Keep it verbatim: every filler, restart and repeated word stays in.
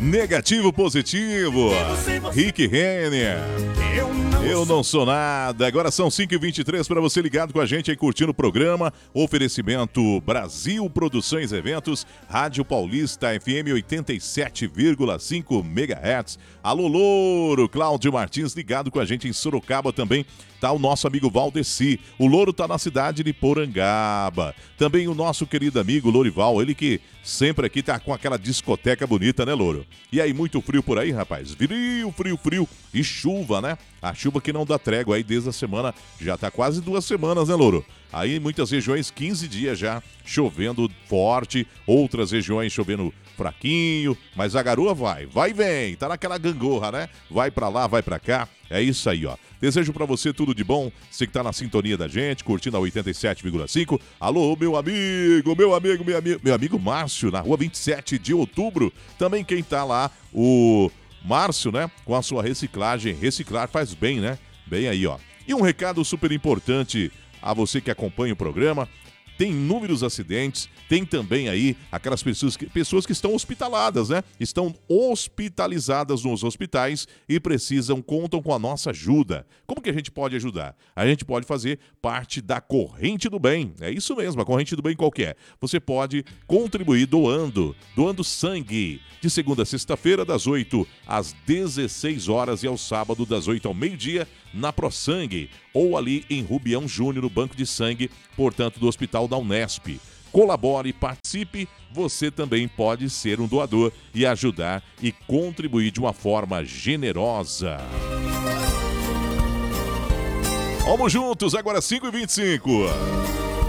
Negativo positivo. Rick Renner. Eu não sou nada. Agora são cinco e vinte e três para você ligado com a gente aí curtindo o programa. Oferecimento Brasil Produções e Eventos, Rádio Paulista F M oitenta e sete vírgula cinco megahertz. Alô, Louro, Cláudio Martins ligado com a gente em Sorocaba também. Tá o nosso amigo Valdeci. O Louro tá na cidade de Porangaba. Também o nosso querido amigo Lorival, ele que sempre aqui tá com aquela discoteca bonita, né, Louro? E aí, muito frio por aí, rapaz? Frio, frio, frio. E chuva, né? A chuva que não dá trégua aí desde a semana, já tá quase duas semanas, né, Louro? Aí em muitas regiões, quinze dias já chovendo forte, outras regiões chovendo fraquinho, mas a garoa vai, vai e vem, tá naquela gangorra, né? Vai pra lá, vai pra cá, é isso aí, ó. Desejo pra você tudo de bom, você que tá na sintonia da gente, curtindo a oitenta e sete vírgula cinco. Alô, meu amigo, meu amigo, meu amigo, meu amigo Márcio, na rua vinte e sete de outubro. Também quem tá lá, o Márcio, né? Com a sua reciclagem, reciclar faz bem, né? Bem aí, ó. E um recado super importante a você que acompanha o programa. Tem inúmeros acidentes, tem também aí aquelas pessoas que, pessoas que estão hospitaladas, né? Estão hospitalizadas nos hospitais e precisam, contam com a nossa ajuda. Como que a gente pode ajudar? A gente pode fazer parte da Corrente do Bem. É isso mesmo, a Corrente do Bem qualquer. Você pode contribuir doando, doando sangue. De segunda a sexta-feira, das oito às dezesseis horas e ao sábado, das oito ao meio-dia, na ProSangue, ou ali em Rubião Júnior, no Banco de Sangue, portanto, do Hospital da Unesp. Colabore, participe, você também pode ser um doador e ajudar e contribuir de uma forma generosa. Vamos juntos, agora cinco e vinte e cinco.